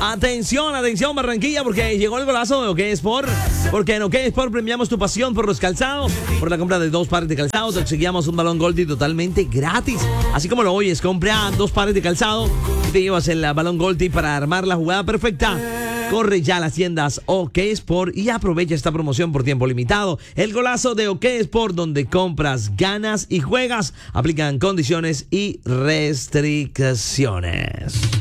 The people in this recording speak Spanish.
Atención, atención Barranquilla, porque llegó el golazo de OK Sport. Porque en OK Sport premiamos tu pasión por los calzados. Por la compra de 2 pares de calzados te exigíamos un balón Goldie totalmente gratis. Así como lo oyes, compra 2 pares de calzado y te llevas el balón Goldie para armar la jugada perfecta. Corre ya a las tiendas OK Sport y aprovecha esta promoción por tiempo limitado. El golazo de OK Sport, donde compras, ganas y juegas. Aplican condiciones y restricciones.